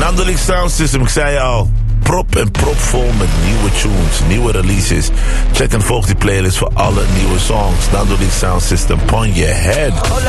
Nando League Sound System, ik zei je al. Prop en propvol met nieuwe tunes, nieuwe releases. Check en volg die playlist voor alle nieuwe songs. Nando League Sound System, on your head.